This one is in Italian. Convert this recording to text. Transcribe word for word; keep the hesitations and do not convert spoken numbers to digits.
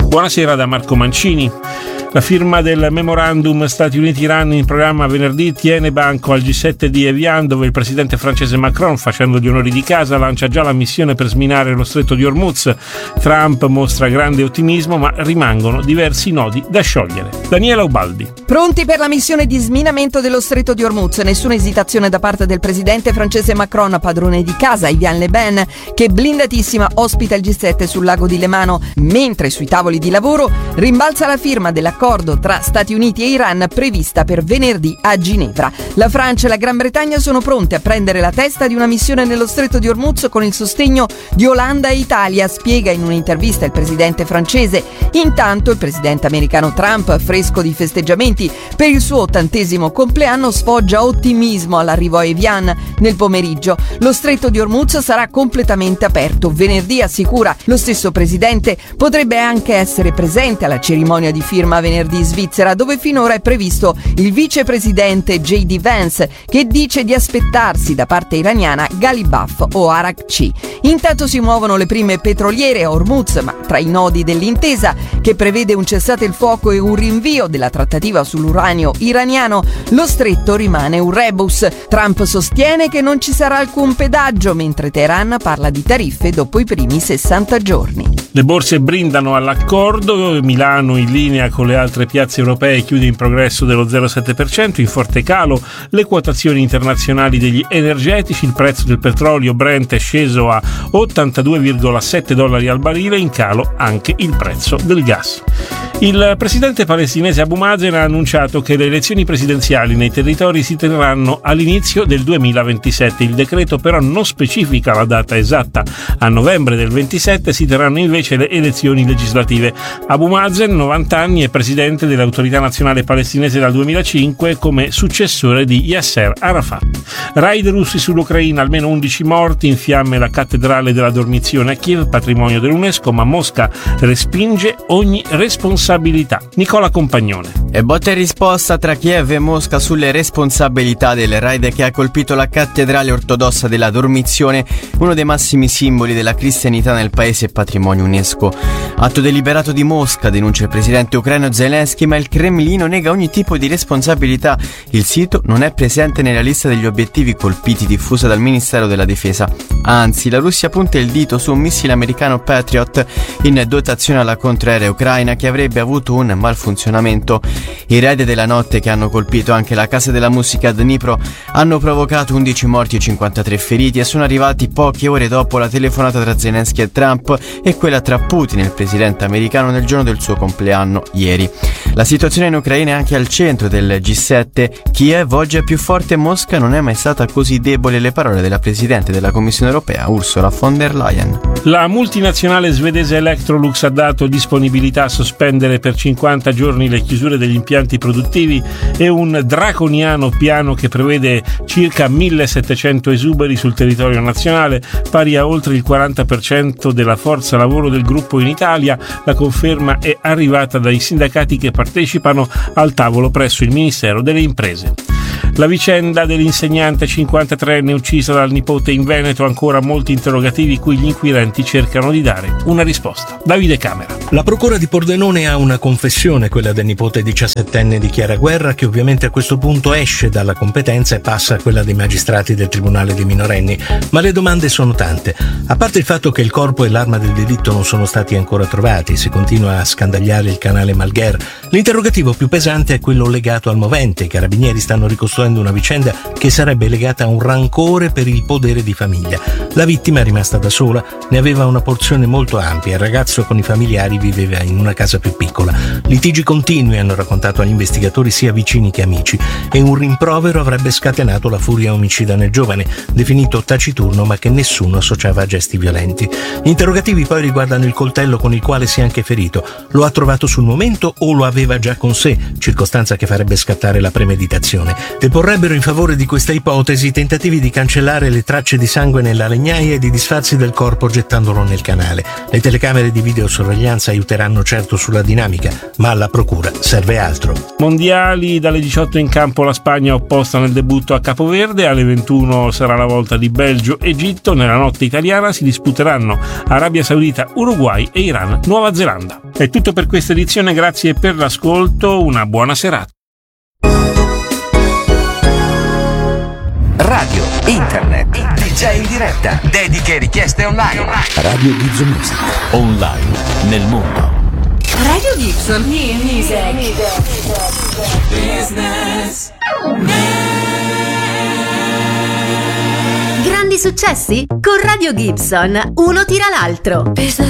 Buonasera da Marco Mancini. La firma del memorandum Stati Uniti-Iran in programma venerdì tiene banco al G sette di Evian, dove il presidente francese Macron, facendo gli onori di casa, lancia già la missione per sminare lo stretto di Hormuz. Trump mostra grande ottimismo, ma rimangono diversi nodi da sciogliere. Daniela Ubaldi. Pronti per la missione di sminamento dello stretto di Hormuz. Nessuna esitazione da parte del presidente francese Macron, padrone di casa Evian Le Ben, che blindatissima ospita il G sette sul lago di Lemano, mentre sui tavoli di lavoro rimbalza la firma dell'accordo tra Stati Uniti e Iran prevista per venerdì a Ginevra. La Francia e la Gran Bretagna sono pronte a prendere la testa di una missione nello stretto di Hormuz con il sostegno di Olanda e Italia, spiega in un'intervista il presidente francese. Intanto il presidente americano Trump, fresco di festeggiamenti per il suo ottantesimo compleanno, sfoggia ottimismo all'arrivo a Evian nel pomeriggio. Lo stretto di Hormuz sarà completamente aperto venerdì, assicura. Lo stesso presidente potrebbe anche essere presente alla cerimonia di firma venerdì in Svizzera, dove finora è previsto il vicepresidente J D Vance, che dice di aspettarsi da parte iraniana Ghalibaf o Arakci. Intanto si muovono le prime petroliere a Hormuz, ma tra i nodi dell'intesa, che prevede un cessate il fuoco e un rinvio della trattativa sull'uranio iraniano, lo stretto rimane un rebus. Trump sostiene che non ci sarà alcun pedaggio, mentre Teheran parla di tariffe dopo i primi sessanta giorni. Le borse brindano all'accordo. Milano, in linea con le altre piazze europee, chiude in progresso dello zero virgola sette per cento. In forte calo le quotazioni internazionali degli energetici. Il prezzo del petrolio Brent è sceso a ottantadue virgola sette dollari al barile, in calo anche il prezzo del gas. Il presidente palestinese Abu Mazen ha annunciato che le elezioni presidenziali nei territori si terranno all'inizio del duemilaventisette. Il decreto però non specifica la data esatta. A novembre del ventisette si terranno invece le elezioni legislative. Abu Mazen, novanta anni, è presidente dell'Autorità Nazionale Palestinese dal duemilacinque come successore di Yasser Arafat. Raid russi sull'Ucraina, almeno undici morti, in fiamme la cattedrale della Dormizione a Kiev, patrimonio dell'UNESCO, ma Mosca respinge ogni responsabilità. Nicola Compagnone. E botta e risposta tra Kiev e Mosca sulle responsabilità del raid che ha colpito la cattedrale ortodossa della Dormizione, uno dei massimi simboli della cristianità nel paese e patrimonio UNESCO. Atto deliberato di Mosca, denuncia il presidente ucraino Zelensky, ma il Cremlino nega ogni tipo di responsabilità. Il sito non è presente nella lista degli obiettivi colpiti diffusa dal Ministero della Difesa. Anzi, la Russia punta il dito su un missile americano Patriot in dotazione alla controaerea ucraina che avrebbe avuto un malfunzionamento. I raid della notte, che hanno colpito anche la Casa della Musica a Dnipro, hanno provocato undici morti e cinquantatré feriti e sono arrivati poche ore dopo la telefonata tra Zelensky e Trump e quella tra Putin e il presidente americano nel giorno del suo compleanno, ieri. La situazione in Ucraina è anche al centro del G sette. Kiev oggi è più forte e Mosca non è mai stata così debole, le parole della presidente della Commissione europea Ursula von der Leyen. La multinazionale svedese Electrolux ha dato disponibilità a sospendere per cinquanta giorni le chiusure degli impianti produttivi e un draconiano piano che prevede circa millesettecento esuberi sul territorio nazionale, pari a oltre il quaranta per cento della forza lavoro del gruppo in Italia. La conferma è arrivata dai sindacati che partecipano al tavolo presso il Ministero delle Imprese. La vicenda dell'insegnante cinquantatreenne uccisa dal nipote in Veneto, ancora molti interrogativi cui gli inquirenti cercano di dare una risposta. Davide Camera. La procura di Pordenone ha una confessione, quella del nipote diciassettenne di Chiara Guerra, che ovviamente a questo punto esce dalla competenza e passa a quella dei magistrati del Tribunale dei minorenni. Ma le domande sono tante. A parte il fatto che il corpo e l'arma del delitto non sono stati ancora trovati, si continua a scandagliare il canale Malgher, l'interrogativo più pesante è quello legato al movente. I carabinieri stanno ricostruendo una vicenda che sarebbe legata a un rancore per il podere di famiglia. La vittima è rimasta da sola, ne aveva una porzione molto ampia. Il ragazzo con i familiari viveva in una casa più piccola. Litigi continui, hanno raccontato agli investigatori sia vicini che amici, e un rimprovero avrebbe scatenato la furia omicida nel giovane, definito taciturno ma che nessuno associava a gesti violenti. Gli interrogativi poi riguardano il coltello con il quale si è anche ferito. Lo ha trovato sul momento o lo aveva già con sé, circostanza che farebbe scattare la premeditazione. e porrebbero in favore di questa ipotesi i tentativi di cancellare le tracce di sangue nella legnaia e di disfarsi del corpo gettandolo nel canale. Le telecamere di videosorveglianza aiuteranno certo sulla dinamica, ma alla procura serve altro. Mondiali, dalle diciotto in campo la Spagna opposta nel debutto a Capoverde, alle ventuno sarà la volta di Belgio-Egitto, nella notte italiana si disputeranno Arabia Saudita, Uruguay e Iran, Nuova Zelanda. È tutto per questa edizione, grazie per l'ascolto, una buona serata. Radio, internet, D J in diretta, dediche e richieste online. Radio Gibson Music, online nel mondo. Radio Gibson Music. Business. Grandi successi? Con Radio Gibson, uno tira l'altro.